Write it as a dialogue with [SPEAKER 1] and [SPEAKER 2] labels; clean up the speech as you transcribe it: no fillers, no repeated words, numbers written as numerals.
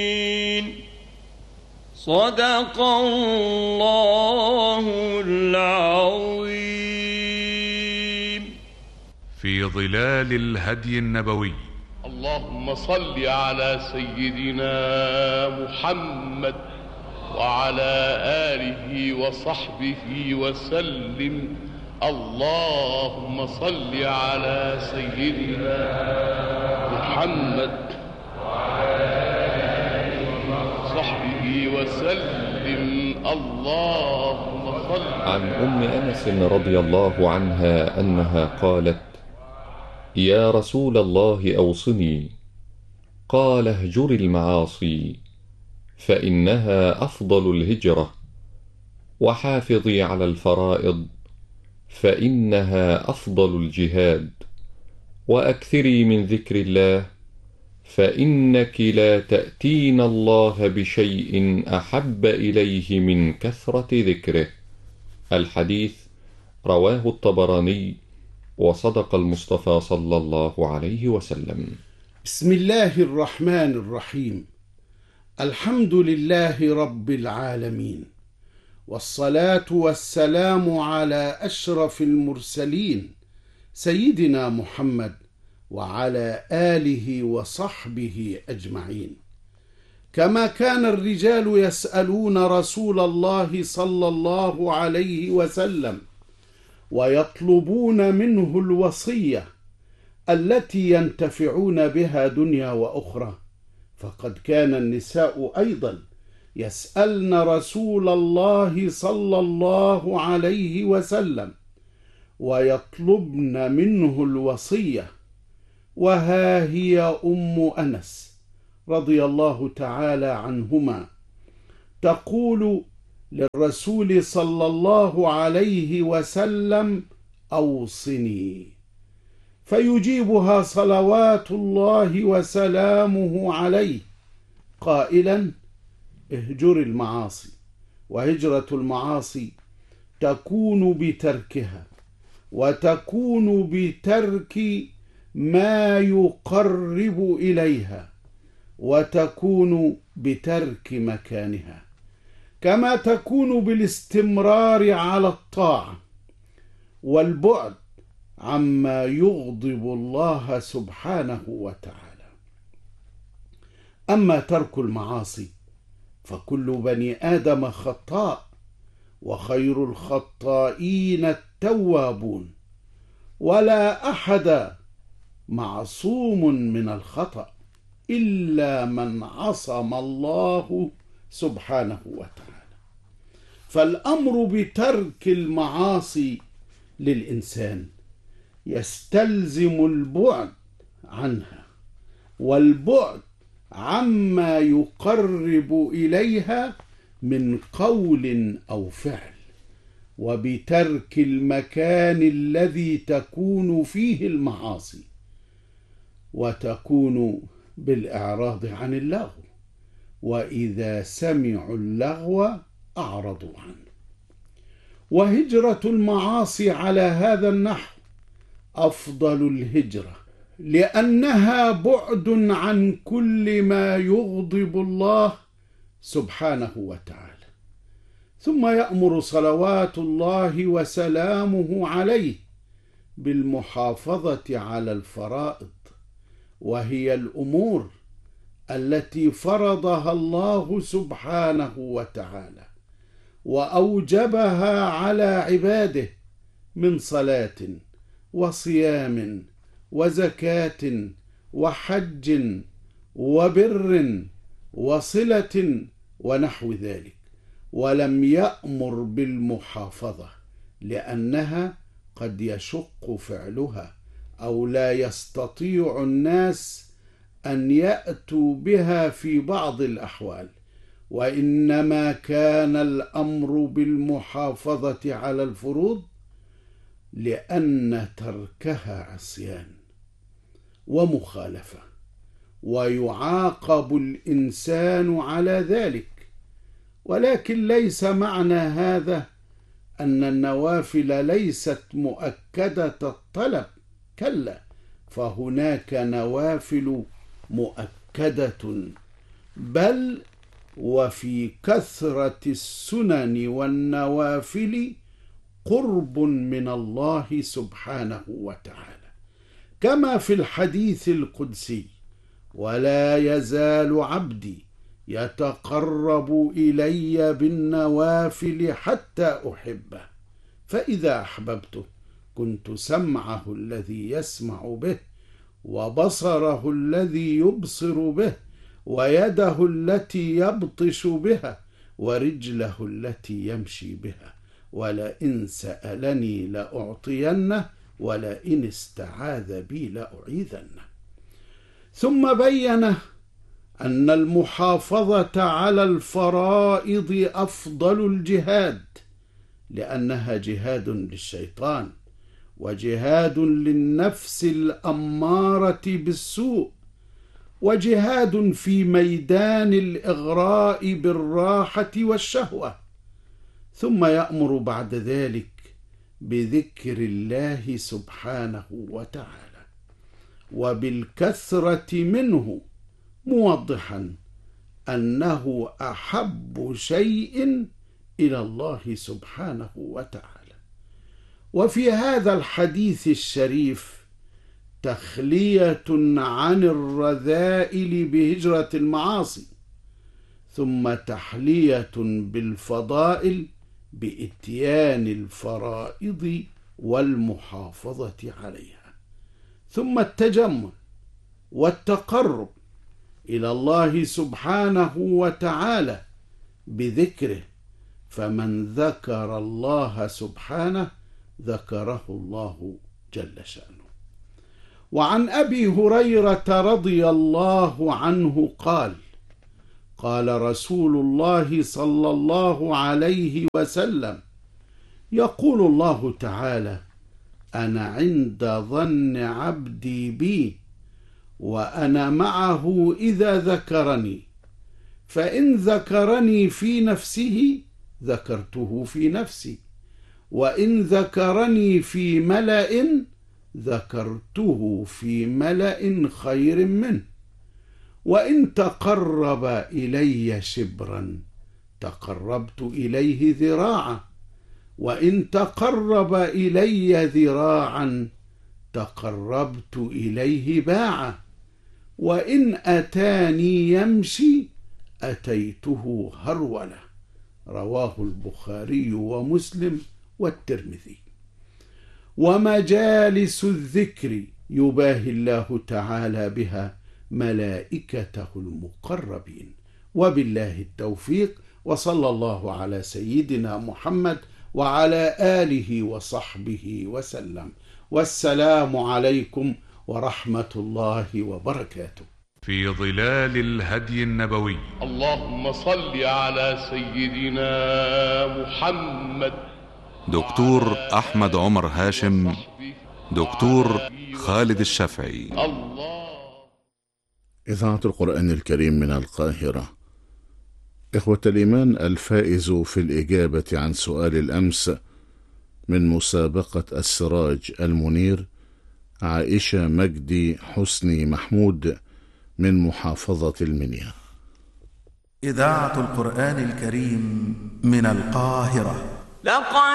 [SPEAKER 1] صدق الله العظيم.
[SPEAKER 2] في ظلال الهدي النبوي.
[SPEAKER 3] اللهم صل على سيدنا محمد وعلى آله وصحبه وسلم. اللهم صل على سيدنا محمد وعلى آله وصحبه وسلم. اللهم صل.
[SPEAKER 4] عن أم أنس رضي الله عنها أنها قالت: يا رسول الله أوصني. قال: اهجر المعاصي فإنها أفضل الهجرة، وحافظي على الفرائض فإنها أفضل الجهاد، وأكثري من ذكر الله فإنك لا تأتين الله بشيء أحب إليه من كثرة ذكره. الحديث رواه الطبراني، وصدق المصطفى صلى الله عليه وسلم.
[SPEAKER 5] بسم الله الرحمن الرحيم. الحمد لله رب العالمين، والصلاة والسلام على أشرف المرسلين سيدنا محمد وعلى آله وصحبه أجمعين. كما كان الرجال يسألون رسول الله صلى الله عليه وسلم ويطلبون منه الوصية التي ينتفعون بها دنيا وأخرى، فقد كان النساء أيضا يسألن رسول الله صلى الله عليه وسلم ويطلبن منه الوصية. وها هي أم أنس رضي الله تعالى عنهما تقول للرسول صلى الله عليه وسلم: أوصني. فيجيبها صلوات الله وسلامه عليه قائلا: اهجر المعاصي. وهجرة المعاصي تكون بتركها، وتكون بترك ما يقرب إليها، وتكون بترك مكانها، كما تكون بالاستمرار على الطاعة والبعد عما يغضب الله سبحانه وتعالى. أما ترك المعاصي فكل بني آدم خطاء، وخير الخطائين التوابون، ولا أحد معصوم من الخطأ إلا من عصم الله سبحانه وتعالى. فالأمر بترك المعاصي للإنسان يستلزم البعد عنها، والبعد عما يقرب إليها من قول أو فعل، وبترك المكان الذي تكون فيه المعاصي، وتكون بالإعراض عن اللغو، وإذا سمعوا اللغو أعرضوا عنه. وهجرة المعاصي على هذا النحو أفضل الهجرة، لأنها بعد عن كل ما يغضب الله سبحانه وتعالى. ثم يأمر صلوات الله وسلامه عليه بالمحافظة على الفرائض، وهي الأمور التي فرضها الله سبحانه وتعالى وأوجبها على عباده من صلاة وصيام وزكاة وحج وبر وصلة ونحو ذلك، ولم يأمر بالمحافظة لأنها قد يشق فعلها، أو لا يستطيع الناس أن يأتوا بها في بعض الأحوال، وإنما كان الأمر بالمحافظة على الفروض لأن تركها عصيان ومخالفة، ويعاقب الإنسان على ذلك. ولكن ليس معنى هذا أن النوافل ليست مؤكدة الطلب، كلا، فهناك نوافل مؤكدة بل وفي كثرة السنن والنوافل قرب من الله سبحانه وتعالى، كما في الحديث القدسي: ولا يزال عبدي يتقرب إلي بالنوافل حتى أحبه، فإذا أحببته كنت سمعه الذي يسمع به، وبصره الذي يبصر به، ويده التي يبطش بها، ورجله التي يمشي بها، ولئن سألني لأعطينه، ولئن استعاذ بي لأعيذنه. ثم بين أن المحافظة على الفرائض أفضل الجهاد، لأنها جهاد للشيطان، وجهاد للنفس الأمارة بالسوء، وجهاد في ميدان الإغراء بالراحة والشهوة. ثم يأمر بعد ذلك بذكر الله سبحانه وتعالى وبالكثرة منه، موضحا أنه أحب شيء إلى الله سبحانه وتعالى. وفي هذا الحديث الشريف تخلية عن الرذائل بهجرة المعاصي، ثم تحلية بالفضائل بإتيان الفرائض والمحافظة عليها، ثم التجمل والتقرب إلى الله سبحانه وتعالى بذكره، فمن ذكر الله سبحانه ذكره الله جل شأنه. وعن أبي هريرة رضي الله عنه قال: قال رسول الله صلى الله عليه وسلم: يقول الله تعالى: أنا عند ظن عبدي بي، وأنا معه إذا ذكرني، فإن ذكرني في نفسه ذكرته في نفسي، وإن ذكرني في ملأ ذكرته في ملأ خير منه، وإن تقرب إلي شبرا تقربت إليه ذراعا، وإن تقرب إلي ذراعا تقربت إليه باعا، وإن أتاني يمشي أتيته هرولة. رواه البخاري ومسلم والترمذي. ومجالس الذكر يباهي الله تعالى بها ملائكته المقربين. وبالله التوفيق، وصلى الله على سيدنا محمد وعلى آله وصحبه وسلم، والسلام عليكم ورحمة الله وبركاته.
[SPEAKER 2] في ظلال الهدي النبوي.
[SPEAKER 3] اللهم صل على سيدنا محمد.
[SPEAKER 2] دكتور أحمد عمر هاشم، دكتور خالد الشافعي.
[SPEAKER 6] إذاعة القرآن الكريم من القاهرة. إخوة الإيمان، الفائز في الإجابة عن سؤال الأمس من مسابقة السراج المنير عائشة مجدي حسني محمود من محافظة المنيا.
[SPEAKER 7] إذاعة القرآن الكريم من القاهرة.